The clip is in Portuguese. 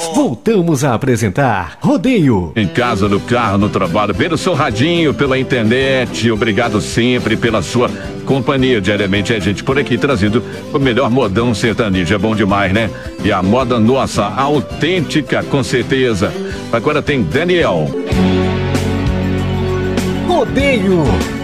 Voltamos a apresentar Rodeio. Em casa, no carro, no trabalho, pelo seu radinho, pela internet. Obrigado sempre pela sua companhia. Diariamente a gente por aqui trazendo o melhor modão sertanejo. É bom demais, né? E a moda nossa, autêntica, com certeza. Agora tem Daniel. Rodeio.